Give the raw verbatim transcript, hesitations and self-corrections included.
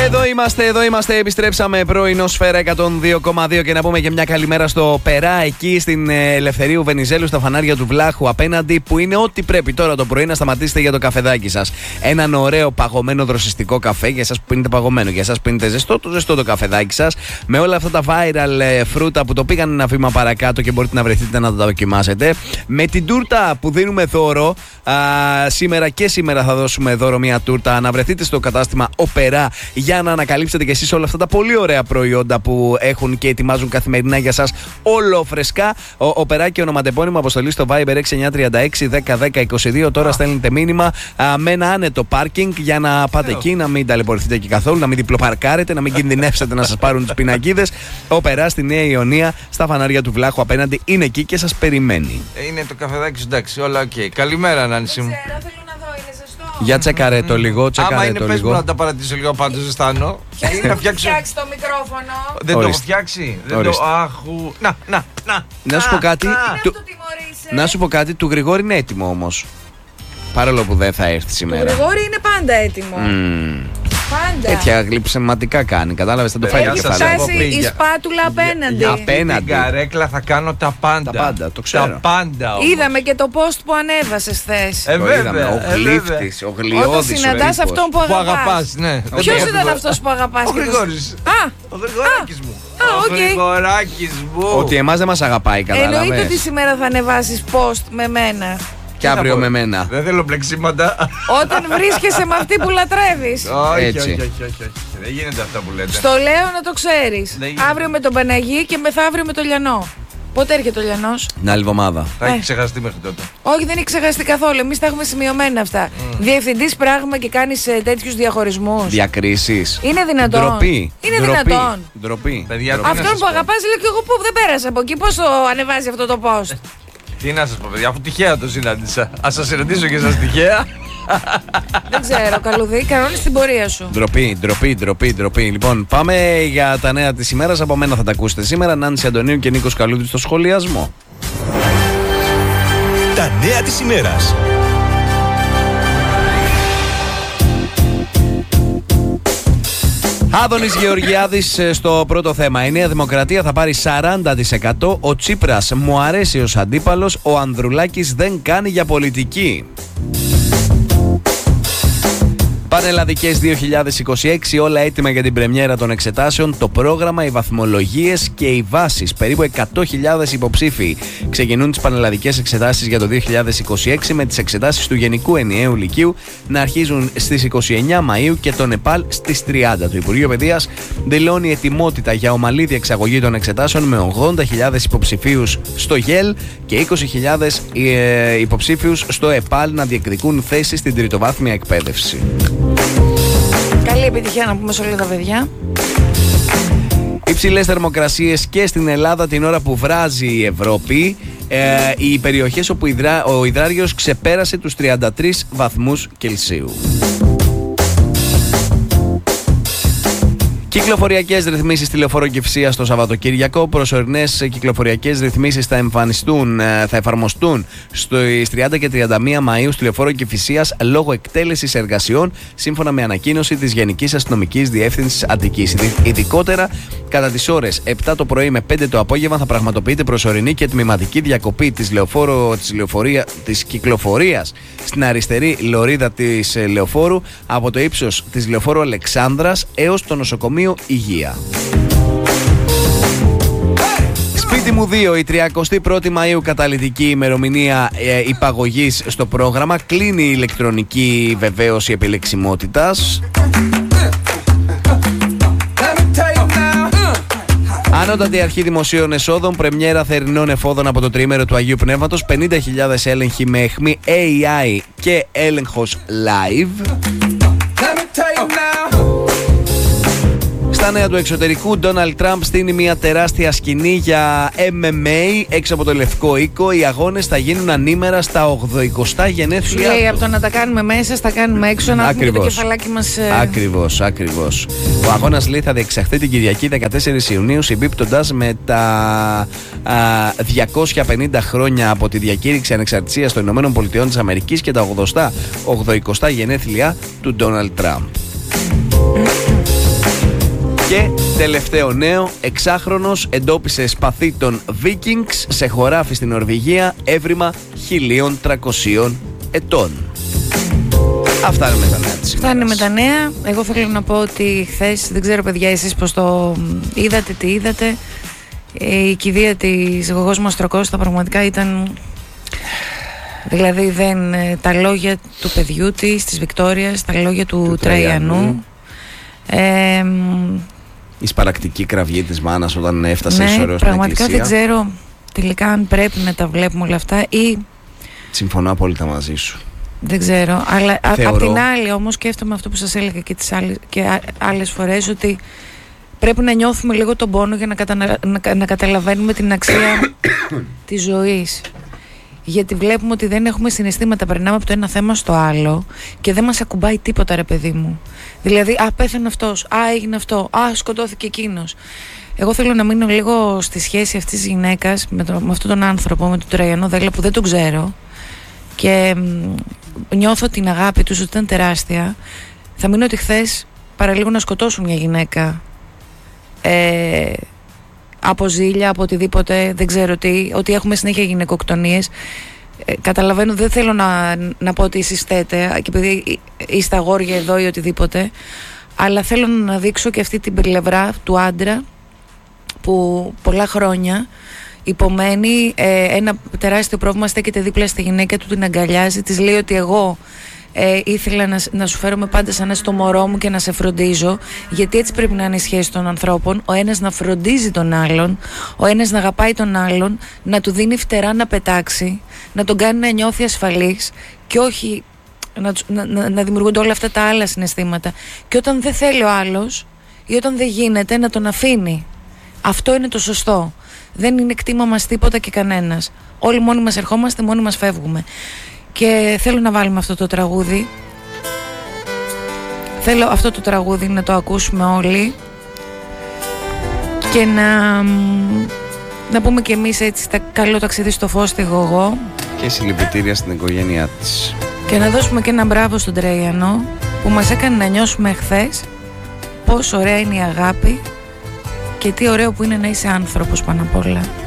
Εδώ είμαστε, εδώ είμαστε. Επιστρέψαμε πρωινό Σφαίρα εκατόν δύο κόμμα δύο και να πούμε και μια καλημέρα στο Περά, εκεί στην Ελευθερίου Βενιζέλου, στα φανάρια του Βλάχου απέναντι, που είναι ό,τι πρέπει τώρα το πρωί να σταματήσετε για το καφεδάκι σας. Έναν ωραίο παγωμένο δροσιστικό καφέ για εσάς που πίνετε παγωμένο, για εσάς που πίνετε ζεστό, το ζεστό το καφεδάκι σας. Με όλα αυτά τα viral φρούτα που το πήγαν ένα βήμα παρακάτω και μπορείτε να βρεθείτε να τα δοκιμάσετε. Με την τούρτα που δίνουμε δώρο, α, σήμερα και σήμερα θα δώσουμε δώρο μια τούρτα. Να βρεθείτε στο κατάστημα Ο Περά για να ανακαλύψετε και εσείς όλα αυτά τα πολύ ωραία προϊόντα που έχουν και ετοιμάζουν καθημερινά για σας, όλο φρεσκά. Ο, ο Περά και ονοματεπώνυμο αποστολή στο Viber έξι εννιά τρία έξι δέκα δέκα είκοσι δύο. Τώρα στέλνετε μήνυμα α, με ένα άνετο πάρκινγκ για να πάτε yeah. εκεί, να μην ταλαιπωρηθείτε εκεί καθόλου, να μην διπλοπαρκάρετε, να μην κινδυνεύσετε να σας πάρουν τους πινακίδες. Ο Περά στη Νέα Ιωνία, στα φανάρια του Βλάχου απέναντι, είναι εκεί και σας περιμένει. Είναι το καφεδάκι σου, εντάξει, όλα οκ. Okay. Καλημέρα, Νάνση μου. Για τσεκάρε το λίγο, τσεκάρε Άμα είναι, το πες λίγο. μου να τα παρατήσω λίγο, πάντως ζεστάνω. Ποιος θα φτιάξει το μικρόφωνο? Δεν το έχω φτιάξει. Δεν το... Αχου... Να, να, να. Να σου πω κάτι. Του... Να σου πω κάτι, του Γρηγόρη είναι έτοιμο όμως. Παρόλο που δεν θα έρθει σήμερα. Το Γρηγόρη είναι πάντα έτοιμο. Mm. Πάντα. Τέτοια γλυψεματικά κάνει. Κατάλαβες, θα το φάει και κεφάλι. Έχει φτάσει η σπάτουλα απέναντι. Για, για την καρέκλα θα κάνω τα πάντα. Τα πάντα, το ξέρω. Τα πάντα όμως. Είδαμε και το post που ανέβασες χθες. Ε, βέβαια. Ο γλύφτης, ο γλιώδης. Όταν συναντάς αυτόν που αγαπάς. Που αγαπάς, ναι. Ποιος ήταν αυτός που αγαπάς? Ο Γρηγόρης. Α, ο Γρηγοράκης μου. Α, ο Γρηγοράκης μου. Ότι εμάς δεν μας αγαπάει, κατάλαβες. Εννοείται ότι σήμερα θα ανεβάσεις post με μένα. Και αύριο με μένα. Δεν θέλω πλεξίματα. Όταν βρίσκεσαι με αυτή που λατρεύεις. Όχι, Έτσι. όχι, όχι, όχι, όχι. Δεν γίνεται αυτά που λέτε. Στο λέω να το ξέρεις. Δεν Αύριο με τον Παναγί και μεθαύριο με τον Λιανό. Πότε έρχεται ο Λιανός? Την άλλη εβδομάδα. Θα έχει ξεχαστεί μέχρι τότε. Όχι, δεν έχει ξεχαστεί καθόλου. Εμείς τα έχουμε σημειωμένα αυτά. Mm. Διευθυντής πράγμα και κάνεις ε, τέτοιους διαχωρισμούς. Διακρίσεις. Είναι δυνατόν? Ντροπή. Είναι Ντροπή. δυνατόν? Ντροπή. Παιδιά, Αυτόν που αγαπάς, λέω και εγώ που δεν πέρασα από εκεί. Πώς το ανεβάζει αυτό το post? Τι να σας πω, παιδιά, αφού τυχαία το συνάντησα. Ας σας συναντήσω και σας τυχαία. Δεν ξέρω, Καλουδί, κανόνες την πορεία σου. Ντροπή, ντροπή, ντροπή, ντροπή. Λοιπόν, πάμε για τα νέα της ημέρας. Από μένα θα τα ακούσετε σήμερα. Νάνση Αντωνίου και Νίκος Καλούδης στο σχολιασμό. Τα νέα της ημέρας. Άδωνης Γεωργιάδης στο πρώτο θέμα. Η Νέα Δημοκρατία θα πάρει σαράντα τοις εκατό. Ο Τσίπρας μου αρέσει ως αντίπαλος. Ο Ανδρουλάκης δεν κάνει για πολιτική. Πανελλαδικές δύο χιλιάδες είκοσι έξι, όλα έτοιμα για την πρεμιέρα των εξετάσεων. Το πρόγραμμα, οι βαθμολογίες και οι βάσεις. Περίπου εκατό χιλιάδες υποψήφοι ξεκινούν τις πανελλαδικές εξετάσεις για το δύο χιλιάδες είκοσι έξι, με τις εξετάσεις του Γενικού Ενιαίου Λυκείου να αρχίζουν στις είκοσι εννέα Μαΐου και το ΕΠΑΛ στις τριάντα. Το Υπουργείο Παιδείας δηλώνει ετοιμότητα για ομαλή διεξαγωγή των εξετάσεων με ογδόντα χιλιάδες υποψηφίους στο ΓΕΛ και είκοσι χιλιάδες υποψήφιους στο ΕΠΑΛ να διεκδικούν θέσεις στην τριτοβάθμια εκπαίδευση. Καλή επιτυχία να πούμε σε όλα τα παιδιά. Υψηλές θερμοκρασίες και στην Ελλάδα την ώρα που βράζει η Ευρώπη. Ε, οι περιοχές όπου υδρά, ο υδράριος ξεπέρασε τους τριάντα τρεις βαθμούς Κελσίου. Κυκλοφοριακές ρυθμίσεις στη Λεωφόρο Κηφισίας το Σαββατοκύριακο. Προσωρινές κυκλοφοριακές ρυθμίσεις θα εμφανιστούν, θα εφαρμοστούν στις τριάντα και τριάντα μία Μαΐου στη Λεωφόρο Κηφισίας λόγω εκτέλεσης εργασιών, σύμφωνα με ανακοίνωση της Γενικής Αστυνομικής Διεύθυνσης Αττικής. Ειδικότερα, κατά τις ώρες επτά το πρωί με πέντε το απόγευμα θα πραγματοποιείται προσωρινή και τμηματική διακοπή της, λεωφόρο, της, λεωφορία, της κυκλοφορίας στην αριστερή λωρίδα της Λεωφόρου από το ύψος της Λεωφόρου Αλεξάνδρας έως το νοσοκομείο Υγεία. Σπίτι μου δύο, η τριαντάτη πρώτη Μαΐου καταλυτική ημερομηνία ε, υπαγωγής στο πρόγραμμα. Κλείνει η ηλεκτρονική βεβαίωση επιλεξιμότητας. Ανώτατη Αρχή Δημοσίων Εσόδων, πρεμιέρα θερινών εφόδων από το τριήμερο του Αγίου Πνεύματος, πενήντα χιλιάδες έλεγχοι με αιχμή έι άι και έλεγχος live. Στα νέα του εξωτερικού, Ντόναλντ Τραμπ στείνει μια τεράστια σκηνή για εμ εμ έι έξω από το Λευκό Οίκο. Οι αγώνες θα γίνουν ανήμερα στα ογδοηκοστά γενέθλια. Λέει από το να τα κάνουμε μέσα, στα κάνουμε έξω, να έχουμε το κεφαλάκι μας. Ε... Ακριβώς, ακριβώς. Ο αγώνας, λέει, θα διεξαχθεί την Κυριακή δεκατέσσερις Ιουνίου, συμπίπτοντας με τα α, διακόσια πενήντα χρόνια από τη διακήρυξη ανεξαρτησίας των Ηνωμένων Πολιτειών της Αμερικής και τα ογδοηκοστά γενέθλια του Ντόναλντ Τραμπ. Τελευταίο νέο, εξάχρονος εντόπισε σπαθί των Vikings σε χωράφι στην Νορβηγία, έβριμα χίλια τριακόσια ετών. Αυτά είναι με τα νέα της Αυτά είναι με τα νέα. Εγώ θέλω να πω ότι χθες, δεν ξέρω παιδιά εσείς πως το είδατε, τι είδατε, η κηδεία της Γογός Μαστροκώστα πραγματικά ήταν... Δηλαδή δεν, τα λόγια του παιδιού της, της Βικτόριας, τα λόγια του, του Τραϊανού. Ε, η σπαρακτική κραυγή της μάνας όταν έφτασε ναι, εις ωραίος στην εκκλησία. Πραγματικά δεν ξέρω τελικά αν πρέπει να τα βλέπουμε όλα αυτά ή... Συμφωνώ απόλυτα μαζί σου. Δεν ξέρω, αλλά Θεωρώ... απ' την άλλη όμως σκέφτομαι αυτό που σας έλεγα και, τις άλλες, και άλλες φορές, ότι πρέπει να νιώθουμε λίγο τον πόνο για να, κατανα... να, να καταλαβαίνουμε την αξία της ζωής. Γιατί βλέπουμε ότι δεν έχουμε συναισθήματα, περνάμε από το ένα θέμα στο άλλο και δεν μας ακουμπάει τίποτα, ρε παιδί μου. Δηλαδή, α, πέθανε αυτός, α, έγινε αυτό, α, σκοτώθηκε εκείνος. Εγώ θέλω να μείνω λίγο στη σχέση αυτής της γυναίκας με, το, με αυτόν τον άνθρωπο, με τον Τραϊανό Δέγλα, που δεν τον ξέρω και μ, νιώθω την αγάπη τους ότι ήταν τεράστια. Θα μείνω ότι χθες παραλίγο να σκοτώσουν μια γυναίκα ε, από ζήλια, από οτιδήποτε, δεν ξέρω τι, ότι έχουμε συνέχεια γυναικοκτονίες. Ε, καταλαβαίνω, δεν θέλω να, να πω ότι εσείς θέτε και επειδή είστε αγόρια εδώ ή οτιδήποτε, αλλά θέλω να δείξω και αυτή την πλευρά του άντρα που πολλά χρόνια υπομένει ε, ένα τεράστιο πρόβλημα, στέκεται δίπλα στη γυναίκα του, την αγκαλιάζει, της λέει ότι εγώ ε, ήθελα να, να σου φέρομαι πάντα σαν ένα στο μωρό μου και να σε φροντίζω, γιατί έτσι πρέπει να είναι η σχέση των ανθρώπων, ο ένας να φροντίζει τον άλλον, ο ένας να αγαπάει τον άλλον, να του δίνει φτερά να πετάξει, να τον κάνει να νιώθει ασφαλής και όχι να, να, να, να δημιουργούνται όλα αυτά τα άλλα συναισθήματα, και όταν δεν θέλει ο άλλος ή όταν δεν γίνεται, να τον αφήνει. Αυτό είναι το σωστό. Δεν είναι κτήμα μας τίποτα και κανένας. Όλοι μόνοι μας ερχόμαστε, μόνοι μας φεύγουμε. Και θέλω να βάλουμε αυτό το τραγούδι. Θέλω αυτό το τραγούδι να το ακούσουμε όλοι και να, να πούμε κι εμείς έτσι τα καλό ταξίδι στο φως στη Γογό. Και συλληπιτήρια στην οικογένειά της. Και να δώσουμε και ένα μπράβο στον Τραϊανό που μας έκανε να νιώσουμε χθες πόσο ωραία είναι η αγάπη και τι ωραίο που είναι να είσαι άνθρωπος πάνω απ' όλα.